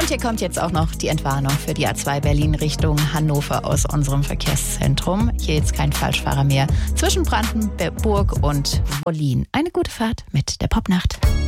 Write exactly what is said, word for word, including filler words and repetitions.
Und hier kommt jetzt auch noch die Entwarnung für die A zwei Berlin Richtung Hannover aus unserem Verkehrszentrum. Hier jetzt kein Falschfahrer mehr zwischen Brandenburg und Wollin. Eine gute Fahrt mit der Popnacht.